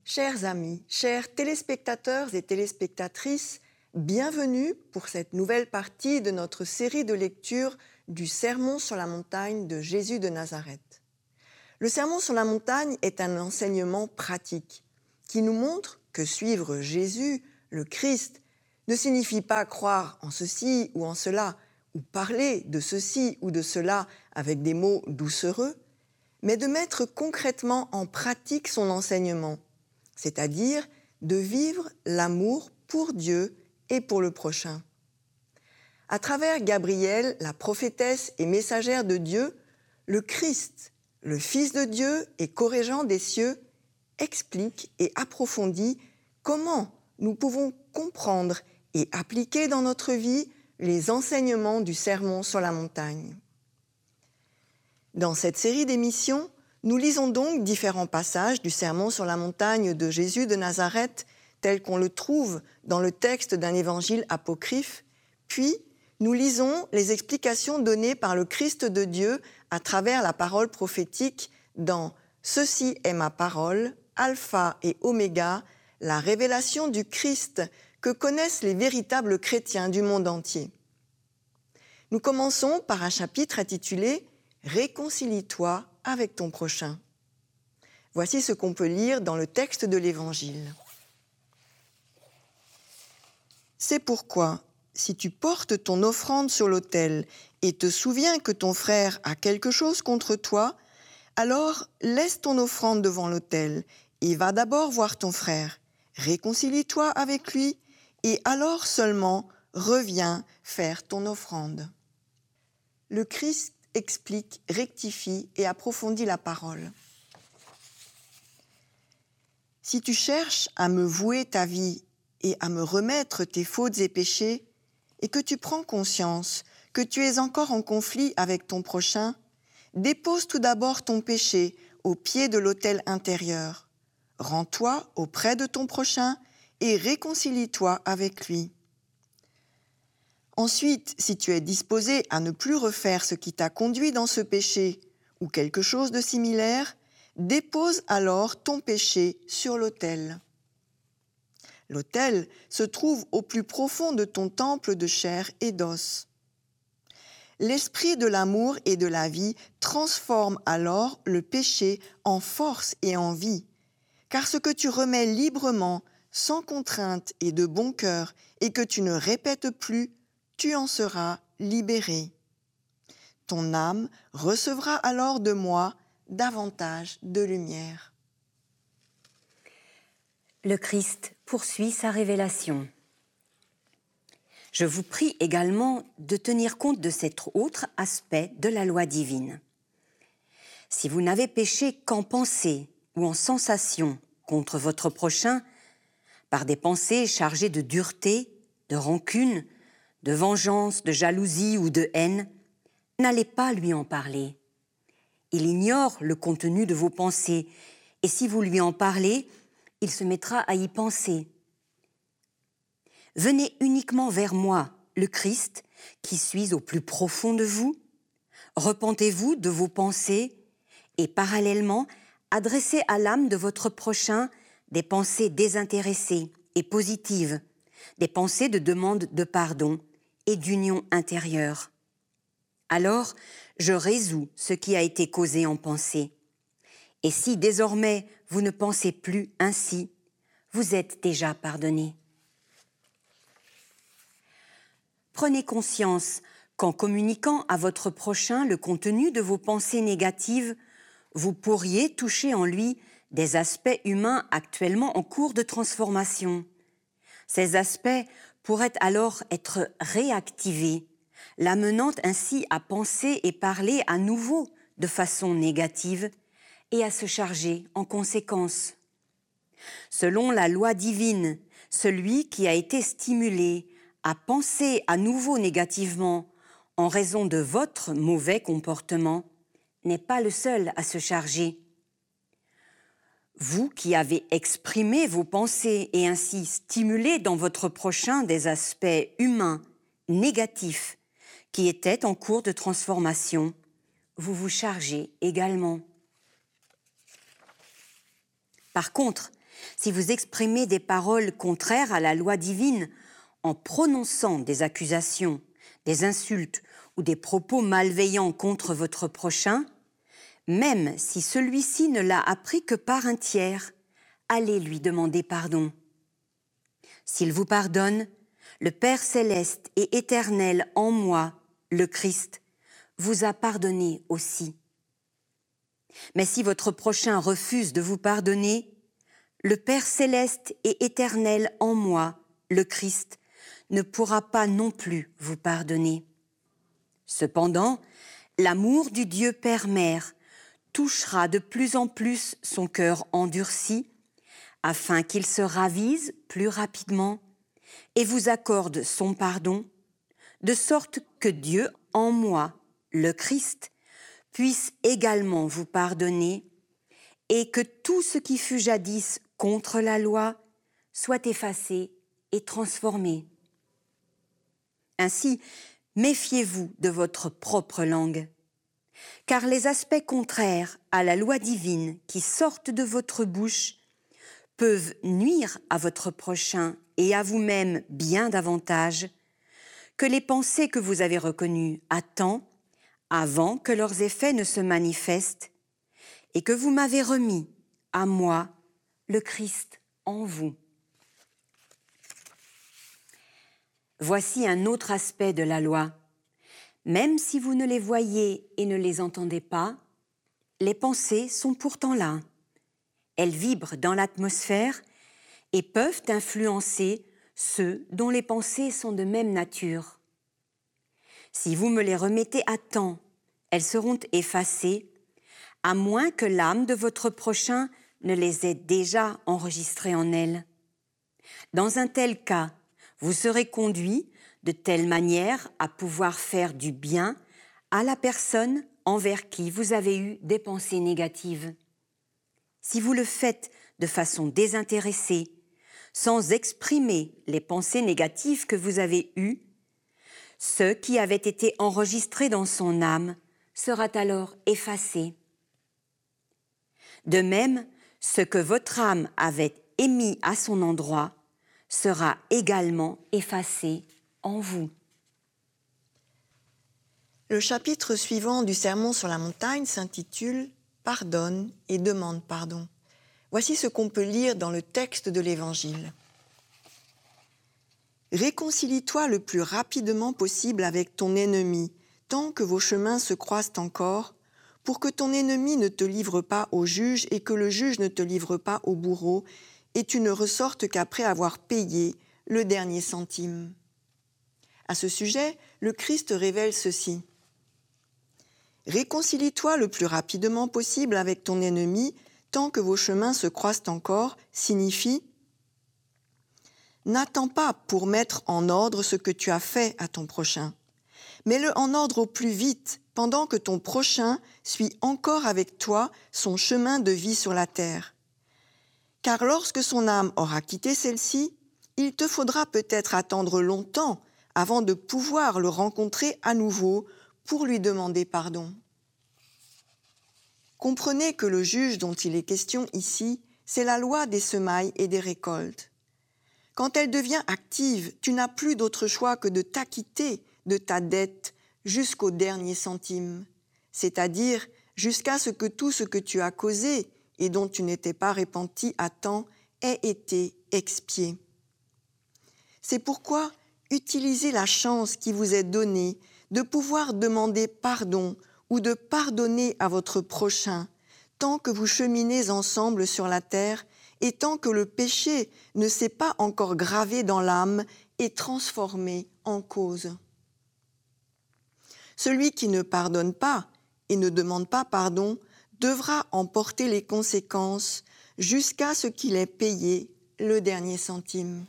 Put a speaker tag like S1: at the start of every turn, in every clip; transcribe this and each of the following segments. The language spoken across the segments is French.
S1: Chers amis, chers téléspectateurs et téléspectatrices, bienvenue pour cette nouvelle partie de notre série de lecture du Sermon sur la montagne de Jésus de Nazareth. Le Sermon sur la montagne est un enseignement pratique qui nous montre que suivre Jésus, le Christ, ne signifie pas croire en ceci ou en cela, ou parler de ceci ou de cela avec des mots doucereux, mais de mettre concrètement en pratique son enseignement, c'est-à-dire de vivre l'amour pour Dieu et pour le prochain. À travers Gabrielle, la prophétesse et messagère de Dieu, le Christ, le Fils de Dieu et co-régent des cieux, explique et approfondit comment nous pouvons comprendre et appliquer dans notre vie les enseignements du Sermon sur la montagne. Dans cette série d'émissions, nous lisons donc différents passages du Sermon sur la montagne de Jésus de Nazareth, tel qu'on le trouve dans le texte d'un évangile apocryphe, puis nous lisons les explications données par le Christ de Dieu à travers la parole prophétique dans « Ceci est ma parole, alpha et oméga, la révélation du Christ que connaissent les véritables chrétiens du monde entier ». Nous commençons par un chapitre intitulé « Réconcilie-toi avec ton prochain ». Voici ce qu'on peut lire dans le texte de l'Évangile. « C'est pourquoi, si tu portes ton offrande sur l'autel et te souviens que ton frère a quelque chose contre toi, alors laisse ton offrande devant l'autel et va d'abord voir ton frère. Réconcilie-toi avec lui et alors seulement reviens faire ton offrande. » Le Christ explique, rectifie et approfondit la parole. Si tu cherches à me vouer ta vie et à me remettre tes fautes et péchés, et que tu prends conscience que tu es encore en conflit avec ton prochain, dépose tout d'abord ton péché au pied de l'autel intérieur. Rends-toi auprès de ton prochain et réconcilie-toi avec lui. Ensuite, si tu es disposé à ne plus refaire ce qui t'a conduit dans ce péché ou quelque chose de similaire, dépose alors ton péché sur l'autel. L'autel se trouve au plus profond de ton temple de chair et d'os. L'esprit de l'amour et de la vie transforme alors le péché en force et en vie, car ce que tu remets librement, sans contrainte et de bon cœur, et que tu ne répètes plus, tu en seras libéré. Ton âme recevra alors de moi davantage de lumière.
S2: Le Christ poursuit sa révélation. Je vous prie également de tenir compte de cet autre aspect de la loi divine. Si vous n'avez péché qu'en pensée ou en sensation contre votre prochain, par des pensées chargées de dureté, de rancune, de vengeance, de jalousie ou de haine, n'allez pas lui en parler. Il ignore le contenu de vos pensées, et si vous lui en parlez, il se mettra à y penser. Venez uniquement vers moi, le Christ, qui suis au plus profond de vous. Repentez-vous de vos pensées et parallèlement, adressez à l'âme de votre prochain des pensées désintéressées et positives, des pensées de demande de pardon et d'union intérieure. Alors, je résous ce qui a été causé en pensée. Et si désormais vous ne pensez plus ainsi, vous êtes déjà pardonné. Prenez conscience qu'en communiquant à votre prochain le contenu de vos pensées négatives, vous pourriez toucher en lui des aspects humains actuellement en cours de transformation. Ces aspects pourraient alors être réactivés, l'amenant ainsi à penser et parler à nouveau de façon négative et à se charger en conséquence. Selon la loi divine, celui qui a été stimulé à penser à nouveau négativement en raison de votre mauvais comportement n'est pas le seul à se charger. Vous qui avez exprimé vos pensées et ainsi stimulé dans votre prochain des aspects humains négatifs qui étaient en cours de transformation, vous vous chargez également. Par contre, si vous exprimez des paroles contraires à la loi divine en prononçant des accusations, des insultes ou des propos malveillants contre votre prochain, même si celui-ci ne l'a appris que par un tiers, allez lui demander pardon. S'il vous pardonne, le Père céleste et éternel en moi, le Christ, vous a pardonné aussi. Mais si votre prochain refuse de vous pardonner, le Père céleste et éternel en moi, le Christ, ne pourra pas non plus vous pardonner. Cependant, l'amour du Dieu Père-Mère touchera de plus en plus son cœur endurci, afin qu'il se ravise plus rapidement et vous accorde son pardon, de sorte que Dieu en moi, le Christ, puisse également vous pardonner et que tout ce qui fut jadis contre la loi soit effacé et transformé. Ainsi, méfiez-vous de votre propre langue, car les aspects contraires à la loi divine qui sortent de votre bouche peuvent nuire à votre prochain et à vous-même bien davantage que les pensées que vous avez reconnues à temps avant que leurs effets ne se manifestent et que vous m'avez remis à moi, le Christ en vous. Voici un autre aspect de la loi. Même si vous ne les voyez et ne les entendez pas, les pensées sont pourtant là. Elles vibrent dans l'atmosphère et peuvent influencer ceux dont les pensées sont de même nature. Si vous me les remettez à temps, elles seront effacées, à moins que l'âme de votre prochain ne les ait déjà enregistrées en elle. Dans un tel cas, vous serez conduit de telle manière à pouvoir faire du bien à la personne envers qui vous avez eu des pensées négatives. Si vous le faites de façon désintéressée, sans exprimer les pensées négatives que vous avez eues, ce qui avait été enregistré dans son âme sera alors effacé. De même, ce que votre âme avait émis à son endroit sera également effacé en vous.
S1: Le chapitre suivant du Sermon sur la montagne s'intitule « Pardonne et demande pardon ». Voici ce qu'on peut lire dans le texte de l'Évangile. « Réconcilie-toi le plus rapidement possible avec ton ennemi, tant que vos chemins se croisent encore, pour que ton ennemi ne te livre pas au juge et que le juge ne te livre pas au bourreau, et tu ne ressortes qu'après avoir payé le dernier centime. » À ce sujet, le Christ révèle ceci. « Réconcilie-toi le plus rapidement possible avec ton ennemi, tant que vos chemins se croisent encore » signifie « N'attends pas pour mettre en ordre ce que tu as fait à ton prochain. Mets-le en ordre au plus vite, pendant que ton prochain suit encore avec toi son chemin de vie sur la terre. Car lorsque son âme aura quitté celle-ci, il te faudra peut-être attendre longtemps avant de pouvoir le rencontrer à nouveau pour lui demander pardon. Comprenez que le juge dont il est question ici, c'est la loi des semailles et des récoltes. Quand elle devient active, tu n'as plus d'autre choix que de t'acquitter de ta dette jusqu'au dernier centime, c'est-à-dire jusqu'à ce que tout ce que tu as causé et dont tu n'étais pas repenti à temps ait été expié. C'est pourquoi utilisez la chance qui vous est donnée de pouvoir demander pardon ou de pardonner à votre prochain, tant que vous cheminez ensemble sur la terre et tant que le péché ne s'est pas encore gravé dans l'âme et transformé en cause. Celui qui ne pardonne pas et ne demande pas pardon devra en porter les conséquences jusqu'à ce qu'il ait payé le dernier centime.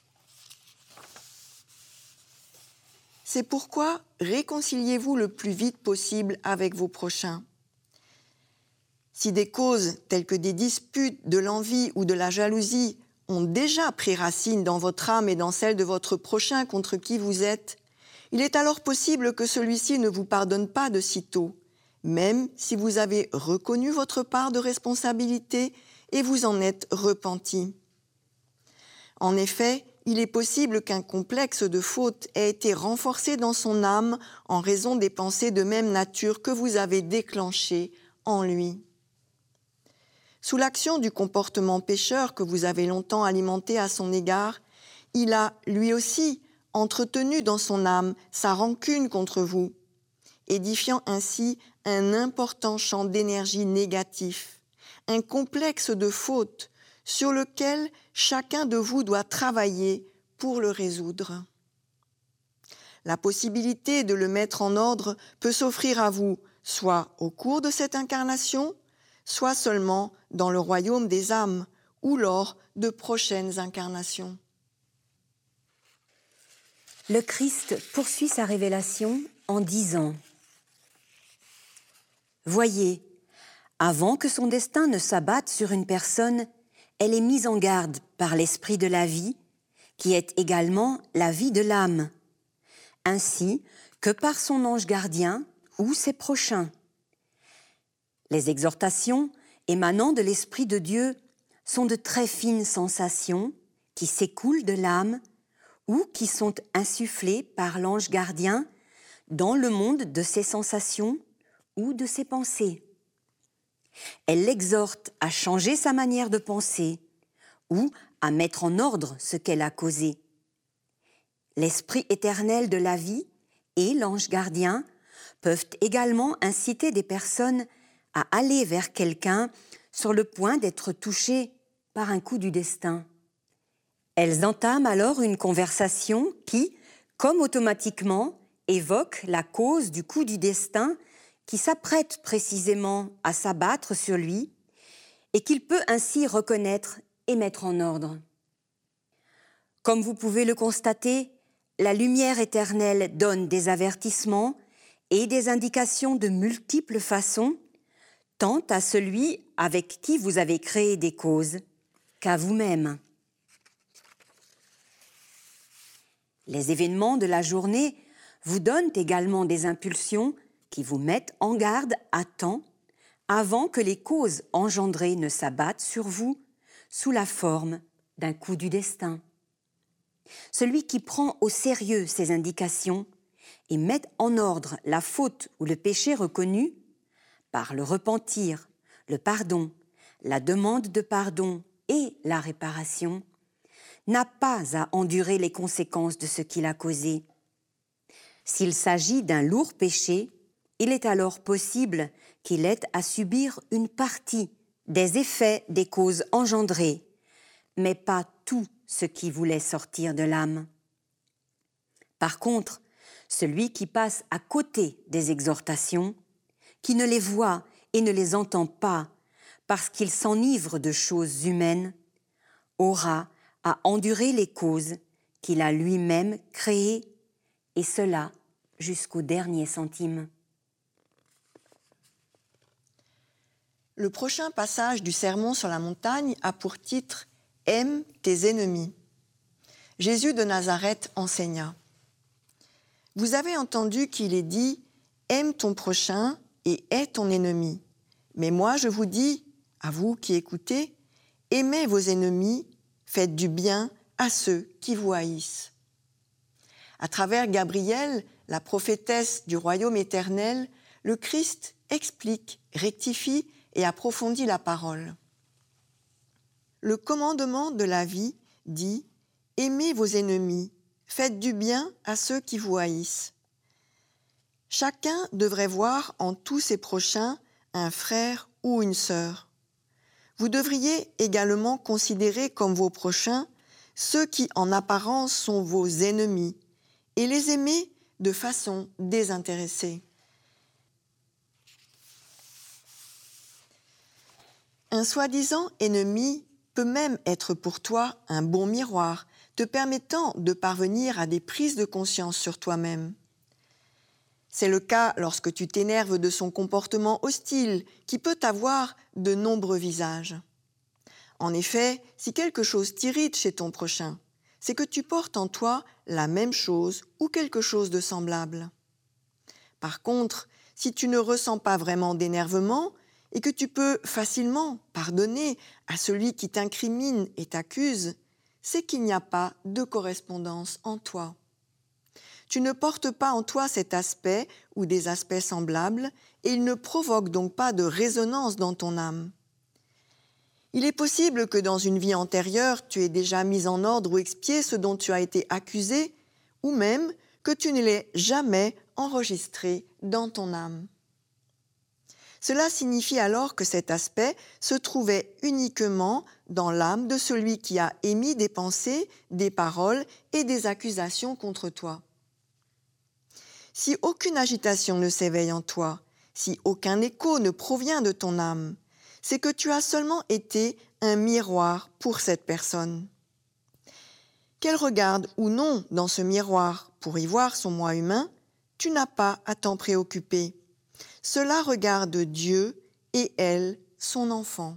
S1: C'est pourquoi réconciliez-vous le plus vite possible avec vos prochains. Si des causes telles que des disputes, de l'envie ou de la jalousie ont déjà pris racine dans votre âme et dans celle de votre prochain contre qui vous êtes, il est alors possible que celui-ci ne vous pardonne pas de sitôt, même si vous avez reconnu votre part de responsabilité et vous en êtes repenti. En effet, il est possible qu'un complexe de faute ait été renforcé dans son âme en raison des pensées de même nature que vous avez déclenchées en lui. Sous l'action du comportement pécheur que vous avez longtemps alimenté à son égard, il a, lui aussi, entretenu dans son âme sa rancune contre vous, édifiant ainsi un important champ d'énergie négatif, un complexe de faute sur lequel chacun de vous doit travailler pour le résoudre. La possibilité de le mettre en ordre peut s'offrir à vous, soit au cours de cette incarnation, soit seulement dans le royaume des âmes ou lors de prochaines incarnations.
S2: Le Christ poursuit sa révélation en disant « Voyez, avant que son destin ne s'abatte sur une personne, elle est mise en garde par l'esprit de la vie, qui est également la vie de l'âme, ainsi que par son ange gardien ou ses prochains. Les exhortations émanant de l'Esprit de Dieu sont de très fines sensations qui s'écoulent de l'âme ou qui sont insufflées par l'ange gardien dans le monde de ses sensations ou de ses pensées. Elle l'exhorte à changer sa manière de penser ou à mettre en ordre ce qu'elle a causé. L'Esprit éternel de la vie et l'ange gardien peuvent également inciter des personnes à aller vers quelqu'un sur le point d'être touchées par un coup du destin. Elles entament alors une conversation qui, comme automatiquement, évoque la cause du coup du destin qui s'apprête précisément à s'abattre sur lui et qu'il peut ainsi reconnaître et mettre en ordre. Comme vous pouvez le constater, la lumière éternelle donne des avertissements et des indications de multiples façons, tant à celui avec qui vous avez créé des causes qu'à vous-même. Les événements de la journée vous donnent également des impulsions qui vous mettent en garde à temps avant que les causes engendrées ne s'abattent sur vous sous la forme d'un coup du destin. Celui qui prend au sérieux ces indications et met en ordre la faute ou le péché reconnu par le repentir, le pardon, la demande de pardon et la réparation, n'a pas à endurer les conséquences de ce qu'il a causé. S'il s'agit d'un lourd péché, il est alors possible qu'il ait à subir une partie des effets des causes engendrées, mais pas tout ce qui voulait sortir de l'âme. Par contre, celui qui passe à côté des exhortations, qui ne les voit et ne les entend pas parce qu'il s'enivre de choses humaines, aura à endurer les causes qu'il a lui-même créées, et cela jusqu'au dernier centime.
S1: Le prochain passage du Sermon sur la montagne a pour titre « Aime tes ennemis ». Jésus de Nazareth enseigna. Vous avez entendu qu'il est dit « Aime ton prochain et hais ton ennemi ». Mais moi je vous dis, à vous qui écoutez, aimez vos ennemis, faites du bien à ceux qui vous haïssent. À travers Gabriel, la prophétesse du royaume éternel, le Christ explique, rectifie et approfondit la parole. Le commandement de la vie dit « Aimez vos ennemis, faites du bien à ceux qui vous haïssent ». Chacun devrait voir en tous ses prochains un frère ou une sœur. Vous devriez également considérer comme vos prochains ceux qui en apparence sont vos ennemis et les aimer de façon désintéressée. Un soi-disant ennemi peut même être pour toi un bon miroir, te permettant de parvenir à des prises de conscience sur toi-même. C'est le cas lorsque tu t'énerves de son comportement hostile, qui peut avoir de nombreux visages. En effet, si quelque chose t'irrite chez ton prochain, c'est que tu portes en toi la même chose ou quelque chose de semblable. Par contre, si tu ne ressens pas vraiment d'énervement et que tu peux facilement pardonner à celui qui t'incrimine et t'accuse, c'est qu'il n'y a pas de correspondance en toi. Tu ne portes pas en toi cet aspect ou des aspects semblables et il ne provoque donc pas de résonance dans ton âme. Il est possible que dans une vie antérieure, tu aies déjà mis en ordre ou expié ce dont tu as été accusé, ou même que tu ne l'aies jamais enregistré dans ton âme. Cela signifie alors que cet aspect se trouvait uniquement dans l'âme de celui qui a émis des pensées, des paroles et des accusations contre toi. Si aucune agitation ne s'éveille en toi, si aucun écho ne provient de ton âme, c'est que tu as seulement été un miroir pour cette personne. Qu'elle regarde ou non dans ce miroir pour y voir son moi humain, tu n'as pas à t'en préoccuper. Cela regarde Dieu et elle, son enfant.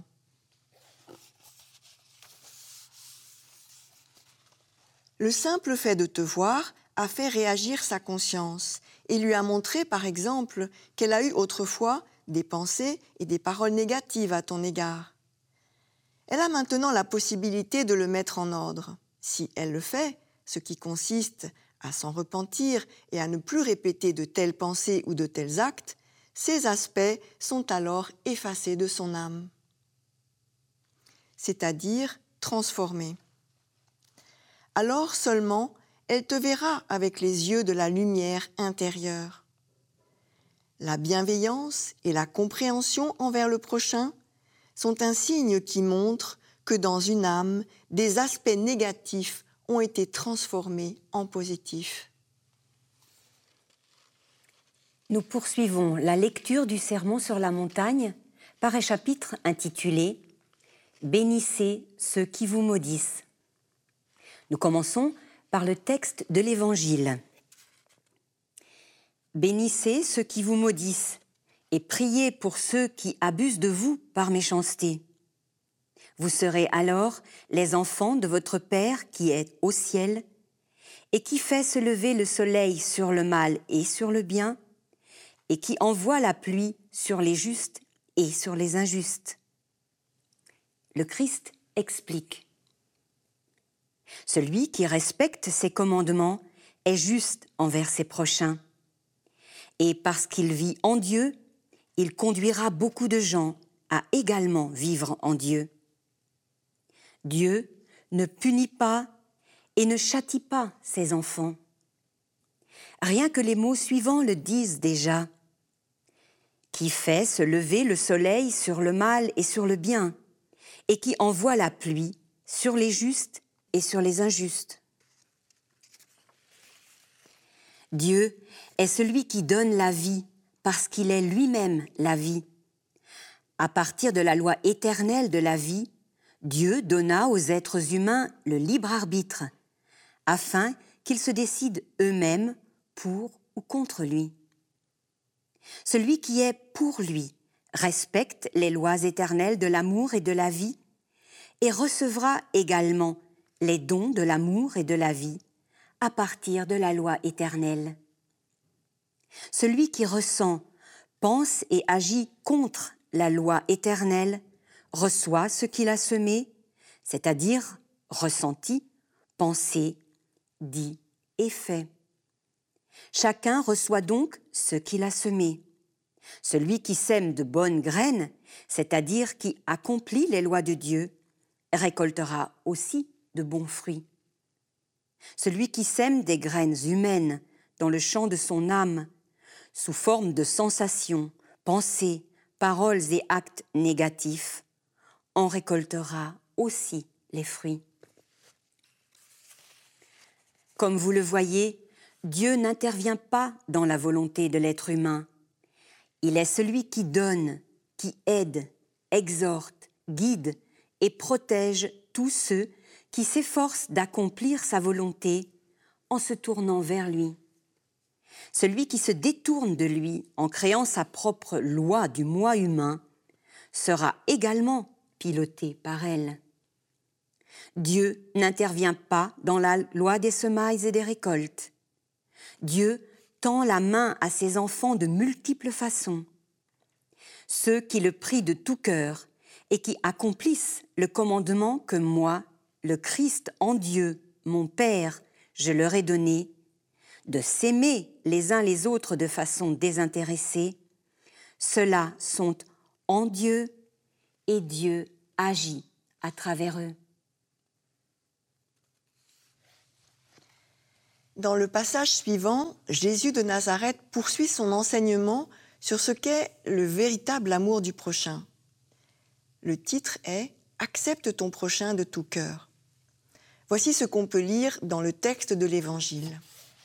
S1: Le simple fait de te voir a fait réagir sa conscience et lui a montré, par exemple, qu'elle a eu autrefois des pensées et des paroles négatives à ton égard. Elle a maintenant la possibilité de le mettre en ordre. Si elle le fait, ce qui consiste à s'en repentir et à ne plus répéter de telles pensées ou de tels actes, ces aspects sont alors effacés de son âme, c'est-à-dire transformés. Alors seulement, elle te verra avec les yeux de la lumière intérieure. La bienveillance et la compréhension envers le prochain sont un signe qui montre que dans une âme, des aspects négatifs ont été transformés en positifs.
S2: Nous poursuivons la lecture du Sermon sur la montagne par un chapitre intitulé « Bénissez ceux qui vous maudissent ». Nous commençons par le texte de l'Évangile. Bénissez ceux qui vous maudissent et priez pour ceux qui abusent de vous par méchanceté. Vous serez alors les enfants de votre Père qui est au ciel et qui fait se lever le soleil sur le mal et sur le bien et qui envoie la pluie sur les justes et sur les injustes. Le Christ explique. Celui qui respecte ses commandements est juste envers ses prochains. Et parce qu'il vit en Dieu, il conduira beaucoup de gens à également vivre en Dieu. Dieu ne punit pas et ne châtie pas ses enfants. Rien que les mots suivants le disent déjà. Qui fait se lever le soleil sur le mal et sur le bien, et qui envoie la pluie sur les justes et sur les injustes. Dieu est celui qui donne la vie parce qu'il est lui-même la vie. À partir de la loi éternelle de la vie, Dieu donna aux êtres humains le libre arbitre, afin qu'ils se décident eux-mêmes pour ou contre lui. Celui qui est pour lui respecte les lois éternelles de l'amour et de la vie et recevra également les dons de l'amour et de la vie à partir de la loi éternelle. Celui qui ressent, pense et agit contre la loi éternelle reçoit ce qu'il a semé, c'est-à-dire ressenti, pensé, dit et fait. Chacun reçoit donc ce qu'il a semé. Celui qui sème de bonnes graines, c'est-à-dire qui accomplit les lois de Dieu, récoltera aussi de bons fruits. Celui qui sème des graines humaines dans le champ de son âme, sous forme de sensations, pensées, paroles et actes négatifs, en récoltera aussi les fruits. Comme vous le voyez, Dieu n'intervient pas dans la volonté de l'être humain. Il est celui qui donne, qui aide, exhorte, guide et protège tous ceux qui s'efforcent d'accomplir sa volonté en se tournant vers lui. Celui qui se détourne de lui en créant sa propre loi du moi humain sera également piloté par elle. Dieu n'intervient pas dans la loi des semailles et des récoltes. Dieu tend la main à ses enfants de multiples façons. Ceux qui le prient de tout cœur et qui accomplissent le commandement que moi, le Christ en Dieu, mon Père, je leur ai donné, de s'aimer les uns les autres de façon désintéressée, ceux-là sont en Dieu et Dieu agit à travers eux.
S1: Dans le passage suivant, Jésus de Nazareth poursuit son enseignement sur ce qu'est le véritable amour du prochain. Le titre est « Accepte ton prochain de tout cœur ». Voici ce qu'on peut lire dans le texte de l'Évangile.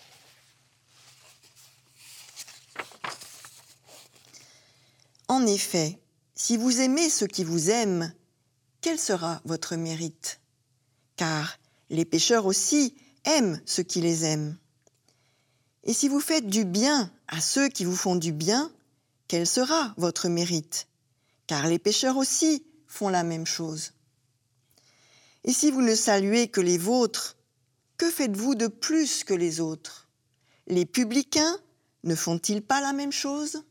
S1: En effet, si vous aimez ceux qui vous aiment, quel sera votre mérite? Car les pécheurs aussi aiment ceux qui les aiment. Et si vous faites du bien à ceux qui vous font du bien, quel sera votre mérite? Car les pécheurs aussi font la même chose. Et si vous ne saluez que les vôtres, que faites-vous de plus que les autres? Les publicains ne font-ils pas la même chose?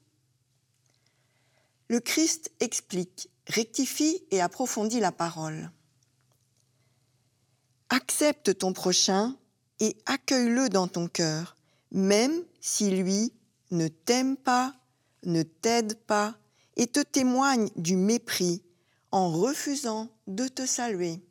S1: Le Christ explique, rectifie et approfondit la parole. Accepte ton prochain et accueille-le dans ton cœur, même si lui ne t'aime pas, ne t'aide pas et te témoigne du mépris en refusant de te saluer.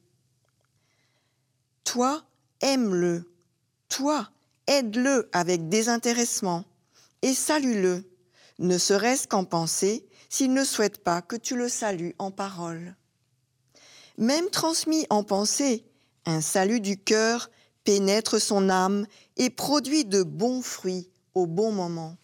S1: Toi, aime-le. Toi, aide-le avec désintéressement et salue-le, ne serait-ce qu'en pensée, s'il ne souhaite pas que tu le salues en parole. Même transmis en pensée, un salut du cœur pénètre son âme et produit de bons fruits au bon moment.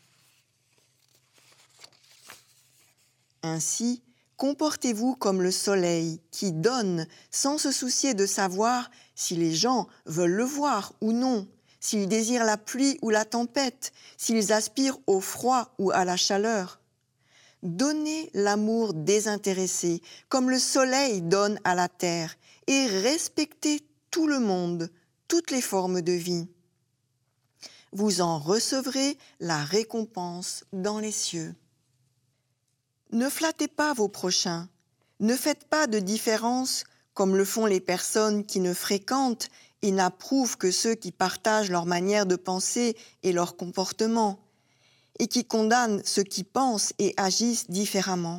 S1: Ainsi, comportez-vous comme le soleil qui donne sans se soucier de savoir si les gens veulent le voir ou non, s'ils désirent la pluie ou la tempête, s'ils aspirent au froid ou à la chaleur. Donnez l'amour désintéressé comme le soleil donne à la terre et respectez tout le monde, toutes les formes de vie. Vous en recevrez la récompense dans les cieux. Ne flattez pas vos prochains, ne faites pas de différence comme le font les personnes qui ne fréquentent et n'approuvent que ceux qui partagent leur manière de penser et leur comportement, et qui condamnent ceux qui pensent et agissent différemment.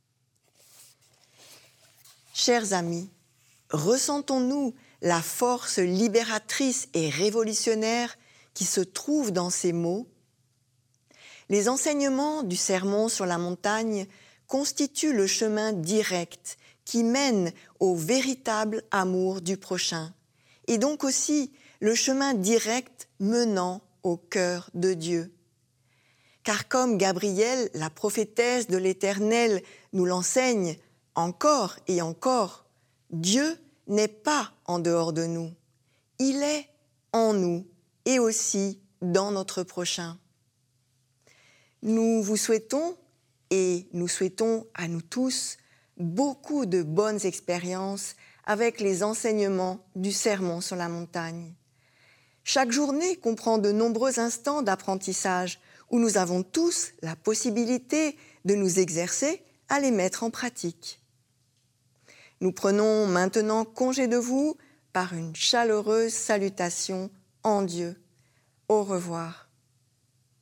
S1: Chers amis, ressentons-nous la force libératrice et révolutionnaire qui se trouve dans ces mots? Les enseignements du Sermon sur la montagne constituent le chemin direct qui mène au véritable amour du prochain, et donc aussi le chemin direct menant au cœur de Dieu. Car comme Gabrielle, la prophétesse de l'Éternel, nous l'enseigne encore et encore, Dieu n'est pas en dehors de nous. Il est en nous et aussi dans notre prochain. Nous vous souhaitons, et nous souhaitons à nous tous, beaucoup de bonnes expériences avec les enseignements du Sermon sur la montagne. Chaque journée comprend de nombreux instants d'apprentissage où nous avons tous la possibilité de nous exercer à les mettre en pratique. Nous prenons maintenant congé de vous par une chaleureuse salutation en Dieu. Au revoir.